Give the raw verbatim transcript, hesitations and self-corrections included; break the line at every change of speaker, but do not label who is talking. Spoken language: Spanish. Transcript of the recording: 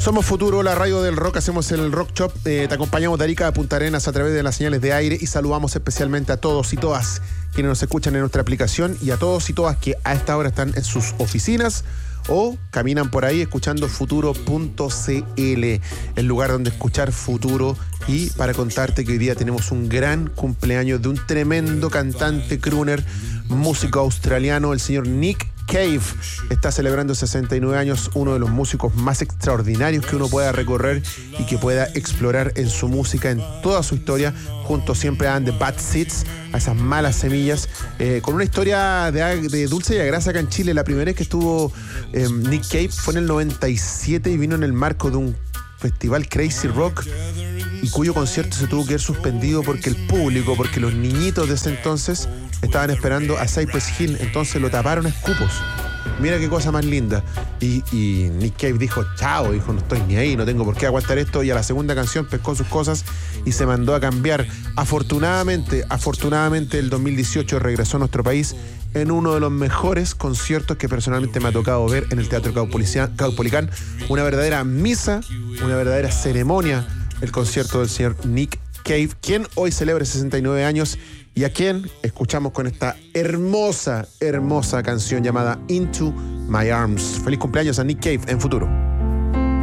Somos Futuro, la radio del rock, hacemos el Rock Shop, eh, te acompañamos de Arica a Punta Arenas a través de las señales de aire y saludamos especialmente a todos y todas quienes nos escuchan en nuestra aplicación y a todos y todas que a esta hora están en sus oficinas o caminan por ahí escuchando futuro punto c l, el lugar donde escuchar Futuro, y para contarte que hoy día tenemos un gran cumpleaños de un tremendo cantante, crooner, músico australiano, el señor Nick Cave. Está celebrando sesenta y nueve años, uno de los músicos más extraordinarios que uno pueda recorrer y que pueda explorar en su música, en toda su historia, junto siempre a The Bad Seeds, a esas malas semillas, eh, con una historia de, de dulce y agrasa acá en Chile. La primera vez que estuvo eh, Nick Cave fue en el noventa y siete y vino en el marco de un festival Crazy Rock, y cuyo concierto se tuvo que ver suspendido porque el público, porque los niñitos de ese entonces estaban esperando a Cypress Hill, entonces lo taparon a escupos. Mira qué cosa más linda. Y, y Nick Cave dijo, chao, dijo, no estoy ni ahí, no tengo por qué aguantar esto, y a la segunda canción pescó sus cosas y se mandó a cambiar. Afortunadamente, afortunadamente el dos mil dieciocho regresó a nuestro país en uno de los mejores conciertos que personalmente me ha tocado ver en el Teatro Caupolicán. Una verdadera misa, una verdadera ceremonia, el concierto del señor Nick Cave, quien hoy celebra sesenta y nueve años y a quien escuchamos con esta hermosa, hermosa canción llamada Into My Arms. Feliz cumpleaños a Nick Cave en Futuro.